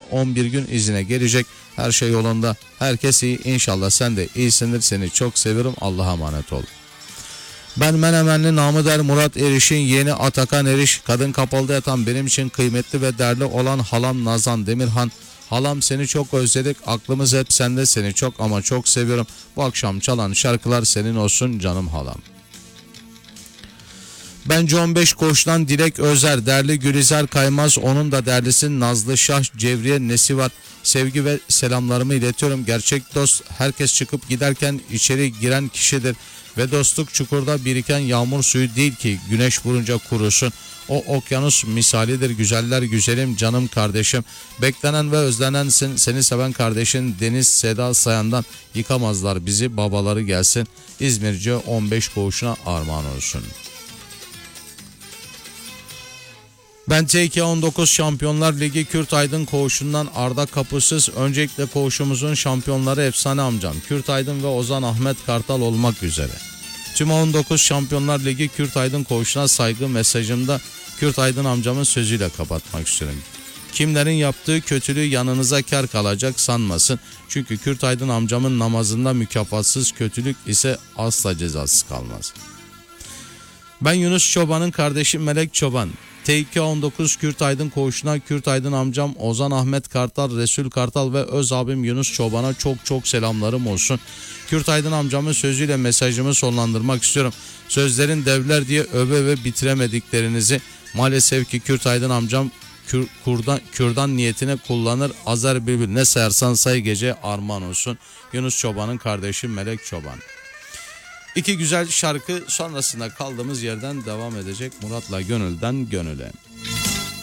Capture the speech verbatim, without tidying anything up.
on bir gün izine gelecek. Her şey yolunda. Herkes iyi. İnşallah sen de iyisindir. Seni çok seviyorum. Allah'a emanet ol. Ben Menemenli namı der Murat Eriş'in yeğeni Atakan Eriş. Kadın kapalıda yatan benim için kıymetli ve değerli olan halam Nazan Demirhan. Halam seni çok özledik. Aklımız hep sende. Seni çok ama çok seviyorum. Bu akşam çalan şarkılar senin olsun canım halam. Bence on beş koğuştan Dilek Özer, değerli Gülizar Kaymaz, onun da değerlisi Nazlı Şah Cevriye Nesi var. Sevgi ve selamlarımı iletiyorum. Gerçek dost herkes çıkıp giderken içeri giren kişidir. Ve dostluk çukurda biriken yağmur suyu değil ki güneş vurunca kurusun. O okyanus misalidir güzeller güzelim canım kardeşim. Beklenen ve özlenensin, seni seven kardeşin Deniz Seda Sayan'dan. Yıkamazlar bizi, babaları gelsin. İzmirci on beş koğuşuna armağan olsun. Ben T iki on dokuz Şampiyonlar Ligi Kürt Aydın koğuşundan Arda Kapısız. Öncelikle koğuşumuzun şampiyonları efsane amcam Kürt Aydın ve Ozan Ahmet Kartal olmak üzere. Tüm on dokuz Şampiyonlar Ligi Kürt Aydın koğuşuna saygı mesajımda Kürt Aydın amcamın sözüyle kapatmak istiyorum. Kimlerin yaptığı kötülüğü yanınıza kar kalacak sanmasın. Çünkü Kürt Aydın amcamın namazında mükafatsız kötülük ise asla cezasız kalmaz. Ben Yunus Çoban'ın kardeşi Melek Çoban. T iki on dokuz Kürt Aydın koğuşuna Kürt Aydın amcam Ozan Ahmet Kartal, Resul Kartal ve öz abim Yunus Çoban'a çok çok selamlarım olsun. Kürt Aydın amcamın sözüyle mesajımı sonlandırmak istiyorum. Sözlerin devler diye öve öve bitiremediklerinizi maalesef ki Kürt Aydın amcam Kür, kurdan, kürdan niyetine kullanır. Azer bülbül ne sayarsan say gece armağan olsun. Yunus Çoban'ın kardeşi Melek Çoban. İki güzel şarkı sonrasında kaldığımız yerden devam edecek. Murat'la Gönül'den Gönül'e.